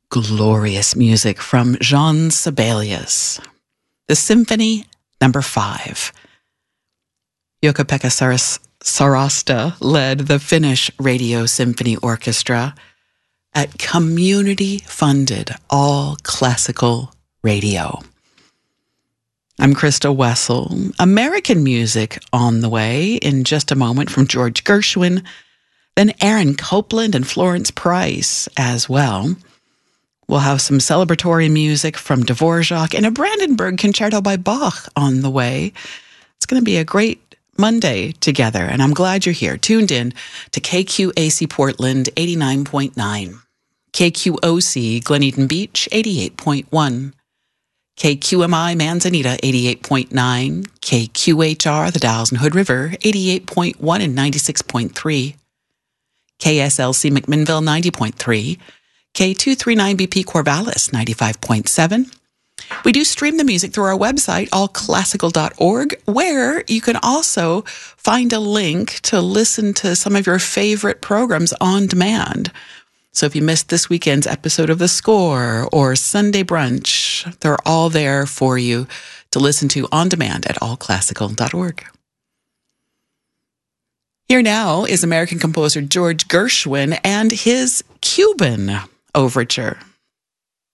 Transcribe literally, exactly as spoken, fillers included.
glorious music from Jean Sibelius. The Symphony Number Five. Jukka-Pekka Saras- Sarasta led the Finnish Radio Symphony Orchestra at community-funded all-classical radio. I'm Krista Wessel. American music on the way in just a moment from George Gershwin, then Aaron Copland and Florence Price as well. We'll have some celebratory music from Dvorak and a Brandenburg concerto by Bach on the way. It's going to be a great Monday together, and I'm glad you're here, tuned in to K Q A C Portland eighty-nine point nine, K Q O C Glen Eden Beach eighty-eight point one, K Q M I Manzanita eighty-eight point nine, K Q H R the Dalles and Hood River eighty-eight point one and ninety-six point three, K S L C McMinnville ninety point three, K two thirty-nine B P Corvallis ninety-five point seven. We do stream the music through our website, all classical dot org, where you can also find a link to listen to some of your favorite programs on demand. So if you missed this weekend's episode of The Score or Sunday Brunch, they're all there for you to listen to on demand at all classical dot org. Here now is American composer George Gershwin and his Cuban Overture.